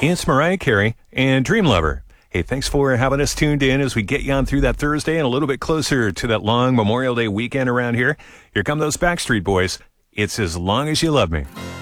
It's Mariah Carey and Dream Lover. Hey, thanks for having us tuned in as we get you on through that Thursday and a little bit closer to that long Memorial Day weekend around here. Here come those Backstreet Boys. It's As Long As You Love Me.